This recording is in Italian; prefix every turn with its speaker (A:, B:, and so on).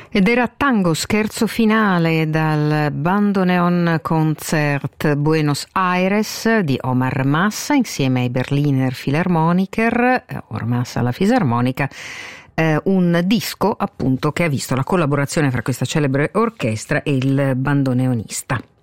A: Ed era Tango scherzo finale dal Bandoneon Concert Buenos Aires di Omar Massa insieme ai Berliner Philharmoniker, Omar Massa alla fisarmonica, un disco appunto che ha visto la collaborazione fra questa celebre orchestra e il bandoneonista.